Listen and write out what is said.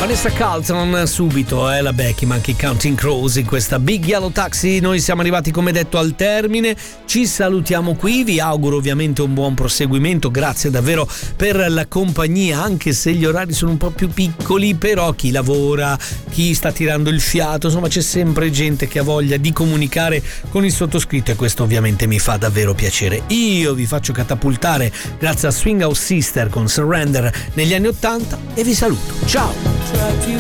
Vanessa Carlton subito, la Becky, ma anche i Counting Crows in questa Big Yellow Taxi. Noi siamo arrivati, come detto, al termine, ci salutiamo qui, vi auguro ovviamente un buon proseguimento, grazie davvero per la compagnia, anche se gli orari sono un po' più piccoli, però chi lavora, chi sta tirando il fiato, insomma c'è sempre gente che ha voglia di comunicare con il sottoscritto e questo ovviamente mi fa davvero piacere. Io vi faccio catapultare grazie a Swing Out Sister con Surrender negli anni '80 e vi saluto, ciao!